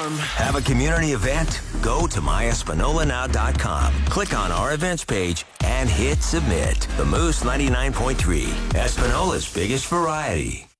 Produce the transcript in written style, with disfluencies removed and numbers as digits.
warm. Have a community event? Go to myespinolanow.com. Click on our events page and hit submit. The Moose 99.3, Espinola's biggest variety.